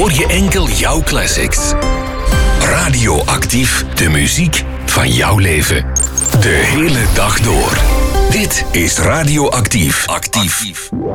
hoor je enkel jouw classics. Radioactief, de muziek van jouw leven. De hele dag door. Dit is Radioactief. Actief.